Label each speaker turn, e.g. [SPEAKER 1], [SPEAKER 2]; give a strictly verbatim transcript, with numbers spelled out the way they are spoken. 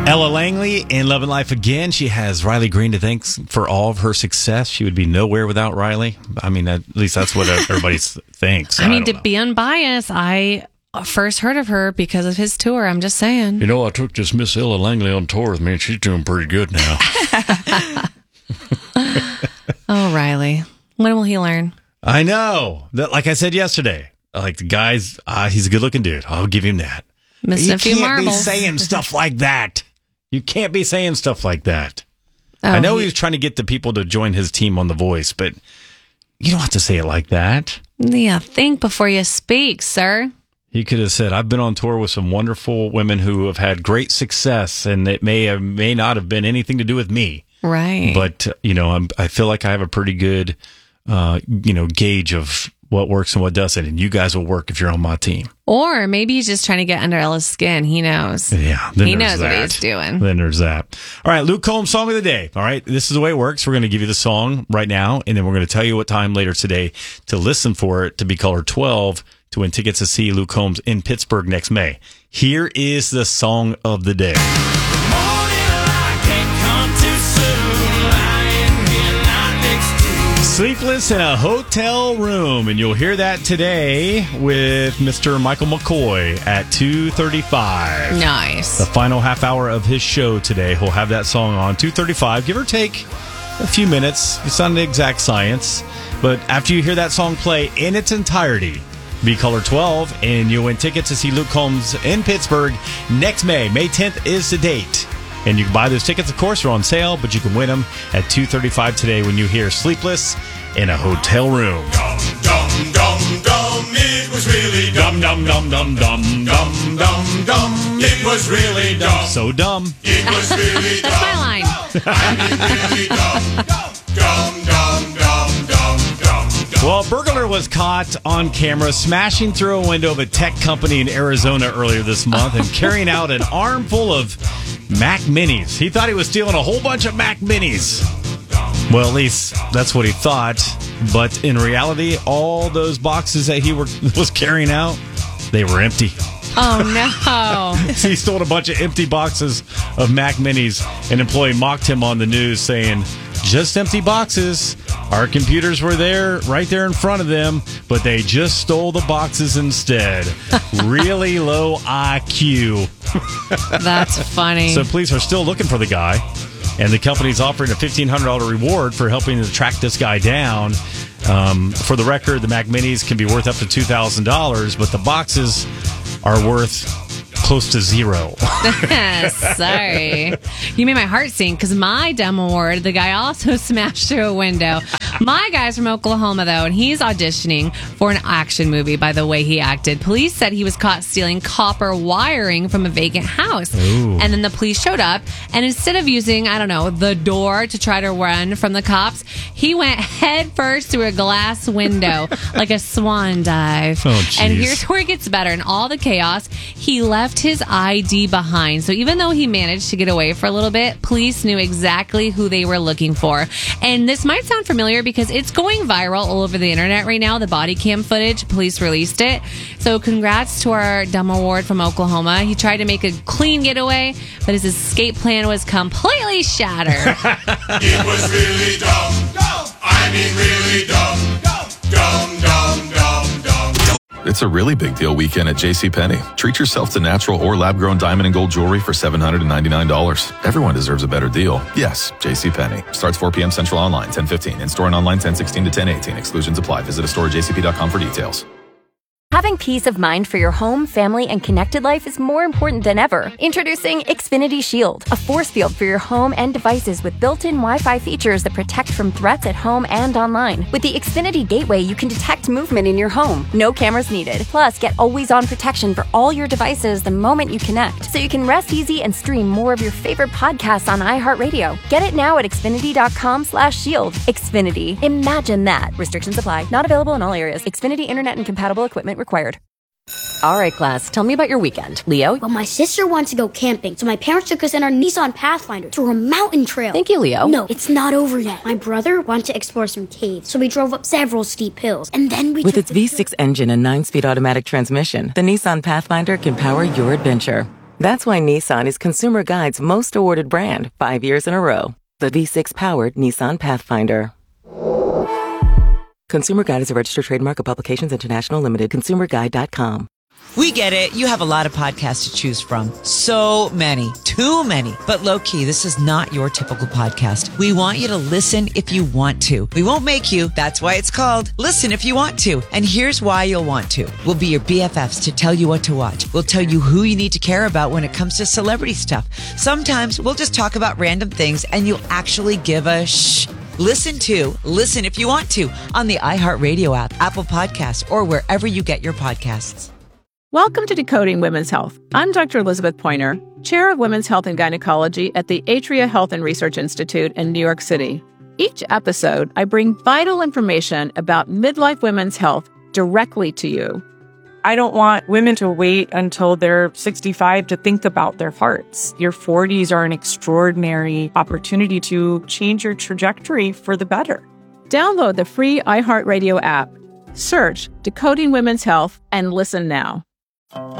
[SPEAKER 1] Ella Langley in Love and Life Again. She has Riley Green to thank for all of her success. She would be nowhere without Riley. I mean, at least that's what everybody thinks.
[SPEAKER 2] I mean,
[SPEAKER 1] I
[SPEAKER 2] to
[SPEAKER 1] know.
[SPEAKER 2] be unbiased, I first heard of her because of his tour. I'm just saying.
[SPEAKER 1] You know, I took this Miss Ella Langley on tour with me, and she's doing pretty good now.
[SPEAKER 2] Oh, Riley. When will he learn?
[SPEAKER 1] I know. That, like I said yesterday, like the guy's, uh, he's a good-looking dude. I'll give him that.
[SPEAKER 2] Missed
[SPEAKER 1] You
[SPEAKER 2] a few
[SPEAKER 1] can't
[SPEAKER 2] marbles.
[SPEAKER 1] be saying stuff like that. You can't be saying stuff like that.
[SPEAKER 2] Oh,
[SPEAKER 1] I know
[SPEAKER 2] he,
[SPEAKER 1] he was trying to get the people to join his team on The Voice, but you don't have to say it like that.
[SPEAKER 2] Yeah, think before you speak, sir.
[SPEAKER 1] He could have said, I've been on tour with some wonderful women who have had great success, and it may have, may not have been anything to do with me.
[SPEAKER 2] Right.
[SPEAKER 1] But, uh, you know, I'm, I feel like I have a pretty good, uh, you know, gauge of what works and what doesn't, and you guys will work if you're on my team.
[SPEAKER 2] Or maybe he's just trying to get under Ella's skin. He knows.
[SPEAKER 1] Yeah. Then
[SPEAKER 2] He
[SPEAKER 1] there's
[SPEAKER 2] knows
[SPEAKER 1] that.
[SPEAKER 2] what he's doing.
[SPEAKER 1] Then there's that. All right, Luke Combs, Song of the Day. All right, this is the way it works. We're going to give you the song right now, and then we're going to tell you what time later today to listen for it to be caller twelve to win tickets to see Luke Combs in Pittsburgh next May. Here is the Song of the Day. Sleepless in a Hotel Room, and you'll hear that today with Mister Michael McCoy at two thirty-five.
[SPEAKER 2] Nice.
[SPEAKER 1] The final half hour of his show today, he'll have that song on two thirty-five, give or take a few minutes. It's not an exact science, but after you hear that song play in its entirety, be caller twelve, and you'll win tickets to see Luke Combs in Pittsburgh next May. May tenth is the date. And you can buy those tickets, of course, they're on sale, but you can win them at two thirty-five today when you hear Sleepless in a Hotel Room.
[SPEAKER 3] Dum, dum, dum, dum, it was really dumb,
[SPEAKER 1] Dum, dum, dum, dum, dum,
[SPEAKER 3] dum, dum, dum, it was really dumb.
[SPEAKER 1] So dumb.
[SPEAKER 3] It was really dumb.
[SPEAKER 2] That's my line.
[SPEAKER 3] I mean, really dumb. Dumb, dumb, dumb, dumb, dumb, dumb.
[SPEAKER 1] Well, a burglar was caught on camera smashing through a window of a tech company in Arizona earlier this month and carrying out an armful of Mac Minis. He thought he was stealing a whole bunch of Mac Minis. Well, at least that's what he thought. But in reality, all those boxes that he were, was carrying out, they were empty.
[SPEAKER 2] Oh, no.
[SPEAKER 1] He stole a bunch of empty boxes of Mac Minis. An employee mocked him on the news saying, just empty boxes. Our computers were there, right there in front of them, but they just stole the boxes instead. Really low I Q.
[SPEAKER 2] That's funny.
[SPEAKER 1] So police are still looking for the guy, and the company's offering a fifteen hundred dollars reward for helping to track this guy down. Um, for the record, the Mac Minis can be worth up to two thousand dollars, but the boxes are worth close to zero.
[SPEAKER 2] Sorry. You made my heart sink because my dumb award, the guy also smashed through a window. My guy's from Oklahoma, though, and he's auditioning for an action movie by the way he acted. Police said he was caught stealing copper wiring from a vacant house.
[SPEAKER 1] Ooh.
[SPEAKER 2] And then the police showed up, and instead of using, I don't know, the door to try to run from the cops, he went head first through a glass window like a swan dive.
[SPEAKER 1] Oh, jeez.
[SPEAKER 2] And here's where it gets better. In all the chaos, he left his I D behind. So even though he managed to get away for a little bit, police knew exactly who they were looking for. And this might sound familiar because it's going viral all over the internet right now. The body cam footage, police released it. So congrats to our dumb award from Oklahoma. He tried to make a clean getaway, but his escape plan was completely shattered.
[SPEAKER 3] It was really dumb. I mean, really dumb. Dumb, dumb, dumb, dumb.
[SPEAKER 4] It's a really big deal weekend at JCPenney. Treat yourself to natural or lab-grown diamond and gold jewelry for seven hundred ninety-nine dollars. Everyone deserves a better deal. Yes, JCPenney. Starts four p.m. Central online, ten fifteen. In-store and online, ten sixteen to ten eighteen. Exclusions apply. Visit a store at j c p dot com for details.
[SPEAKER 5] Having peace of mind for your home, family, and connected life is more important than ever. Introducing Xfinity Shield, a force field for your home and devices with built-in Wi-Fi features that protect from threats at home and online. With the Xfinity Gateway, you can detect movement in your home. No cameras needed. Plus, get always-on protection for all your devices the moment you connect, so you can rest easy and stream more of your favorite podcasts on iHeartRadio. Get it now at xfinity.com slash shield. Xfinity. Imagine that. Restrictions apply. Not available in all areas. Xfinity Internet and compatible equipment required.
[SPEAKER 6] All right, class, tell me about your weekend. Leo?
[SPEAKER 7] Well, my sister wanted to go camping, so my parents took us in our Nissan Pathfinder to a mountain trail.
[SPEAKER 6] Thank you, Leo.
[SPEAKER 7] No, it's not over yet. My brother wanted to explore some caves, so we drove up several steep hills, and then we
[SPEAKER 8] With
[SPEAKER 7] took
[SPEAKER 8] its
[SPEAKER 7] the
[SPEAKER 8] V six engine and nine-speed automatic transmission, the Nissan Pathfinder can power your adventure. That's why Nissan is Consumer Guide's most awarded brand five years in a row. The V six powered Nissan Pathfinder. Consumer Guide is a registered trademark of Publications International Limited. consumer guide dot com.
[SPEAKER 9] We get it. You have a lot of podcasts to choose from. So many. Too many. But low key, this is not your typical podcast. We want you to listen if you want to. We won't make you. That's why it's called Listen If You Want To. And here's why you'll want to. We'll be your B F Fs to tell you what to watch. We'll tell you who you need to care about when it comes to celebrity stuff. Sometimes we'll just talk about random things and you'll actually give a shh. Listen to Listen If You Want To on the iHeartRadio app, Apple Podcasts, or wherever you get your podcasts.
[SPEAKER 10] Welcome to Decoding Women's Health. I'm Doctor Elizabeth Pointer, Chair of Women's Health and Gynecology at the Atria Health and Research Institute in New York City. Each episode, I bring vital information about midlife women's health directly to you.
[SPEAKER 11] I don't want women to wait until they're sixty-five to think about their hearts. Your forties are an extraordinary opportunity to change your trajectory for the better.
[SPEAKER 10] Download the free iHeartRadio app, search Decoding Women's Health, and listen now.